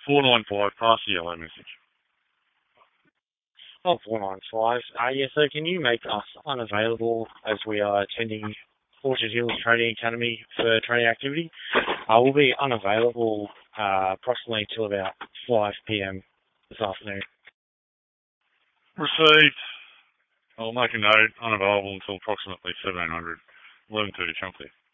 495, pass the yellow message. Oh, 495. Yeah, so can you make us unavailable as we are attending Orchard Hills Training Academy for training activity? We'll be unavailable approximately till about 5 p.m. this afternoon. Received. I'll make a note, unavailable until approximately 1700. 11:30, chunk there.